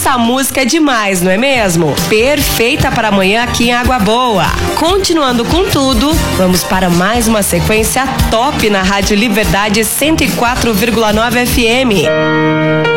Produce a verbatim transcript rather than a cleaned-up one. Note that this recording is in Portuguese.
Essa música é demais, não é mesmo? Perfeita para amanhã aqui em Água Boa. Continuando com tudo, vamos para mais uma sequência top na Rádio Liberdade cento e quatro vírgula nove F M.